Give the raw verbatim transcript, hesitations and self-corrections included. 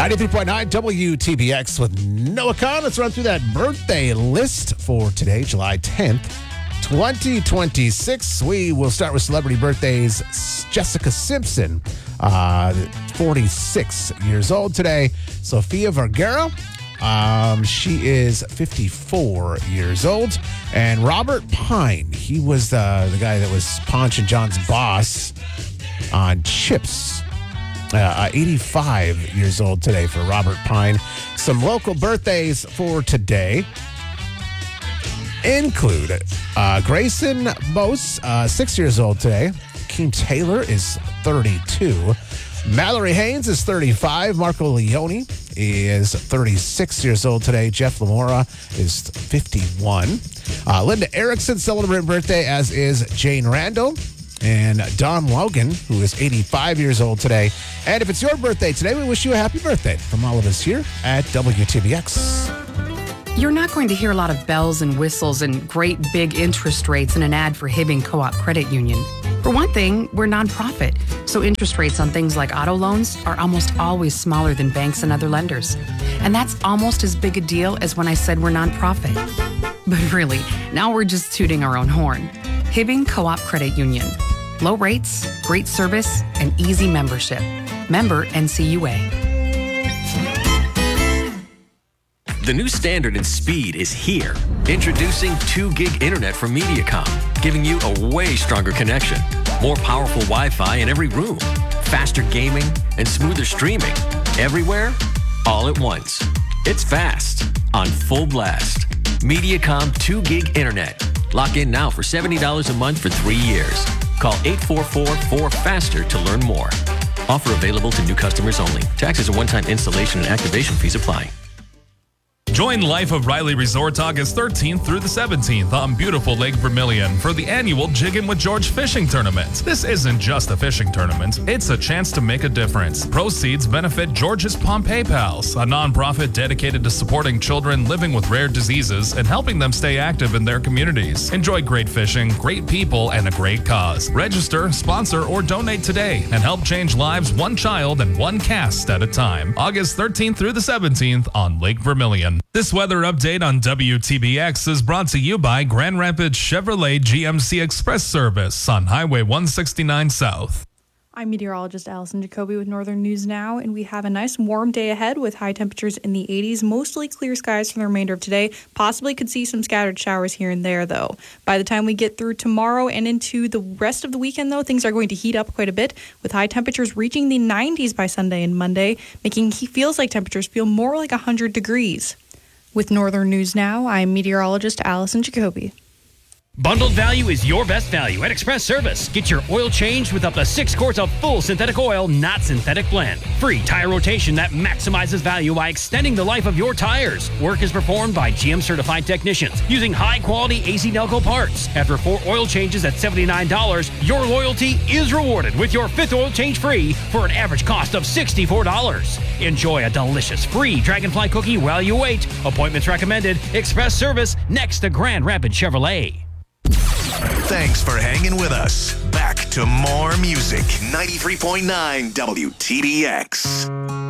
ninety-three point nine W T B X with Noah Khan. Let's run through that birthday list for today, July tenth, twenty twenty-six. We will start with celebrity birthdays. Jessica Simpson, uh, forty-six years old today. Sofia Vergara, um, she is fifty-four years old. And Robert Pine, he was uh, the guy that was Ponch and John's boss on Chips. Uh, eighty-five years old today for Robert Pine. Some local birthdays for today include uh, Grayson Bose, uh, six years old today. Keem Taylor is thirty-two. Mallory Haynes is thirty-five. Marco Leone is thirty-six years old today. Jeff Lamora is fifty-one. Uh, Linda Erickson celebrating birthday, as is Jane Randall. And Don Logan, who is eighty-five years old today. And if it's your birthday today, we wish you a happy birthday from all of us here at W T B X. You're not going to hear a lot of bells and whistles and great big interest rates in an ad for Hibbing Co-op Credit Union. For one thing, we're nonprofit, so interest rates on things like auto loans are almost always smaller than banks and other lenders. And that's almost as big a deal as when I said we're nonprofit. But really, now we're just tooting our own horn. Hibbing Co-op Credit Union. Low rates, great service, and easy membership. Member N C U A. The new standard in speed is here. Introducing two gig internet from Mediacom, giving you a way stronger connection. More powerful Wi-Fi in every room. Faster gaming and smoother streaming. Everywhere, all at once. It's fast, on full blast. Mediacom two gig internet. Lock in now for seventy dollars a month for three years. Call eight four four, four FASTER to learn more. Offer available to new customers only. Taxes and one-time installation and activation fees apply. Join Life of Riley Resort August thirteenth through the seventeenth on beautiful Lake Vermilion for the annual Jiggin' with George fishing tournament. This isn't just a fishing tournament, it's a chance to make a difference. Proceeds benefit George's Pompeii Pals, a nonprofit dedicated to supporting children living with rare diseases and helping them stay active in their communities. Enjoy great fishing, great people, and a great cause. Register, sponsor, or donate today and help change lives one child and one cast at a time. August thirteenth through the seventeenth on Lake Vermilion. This weather update on W T B X is brought to you by Grand Rapids Chevrolet G M C Express Service on Highway one sixty-nine South. I'm meteorologist Allison Jacoby with Northern News Now, and we have a nice warm day ahead with high temperatures in the eighties, mostly clear skies for the remainder of today. Possibly could see some scattered showers here and there, though. By the time we get through tomorrow and into the rest of the weekend, though, things are going to heat up quite a bit, with high temperatures reaching the nineties by Sunday and Monday, making feels like temperatures feel more like one hundred degrees. With Northern News Now, I'm meteorologist Allison Jacoby. Bundled value is your best value at Express Service. Get your oil changed with up to six quarts of full synthetic oil, not synthetic blend. Free tire rotation that maximizes value by extending the life of your tires. Work is performed by G M certified technicians using high-quality A C Delco parts. After four oil changes at seventy-nine dollars, your loyalty is rewarded with your fifth oil change free for an average cost of sixty-four dollars. Enjoy a delicious free Dragonfly cookie while you wait. Appointments recommended. Express Service next to Grand Rapids Chevrolet. Thanks for hanging with us. Back to more music. ninety-three point nine W T B X.